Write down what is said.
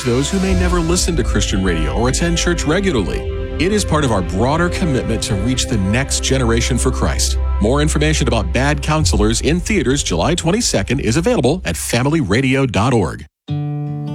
reach those who may never listen to Christian radio or attend church regularly. It is part of our broader commitment to reach the next generation for Christ. More information about Bad Counselors in theaters July 22nd is available at familyradio.org.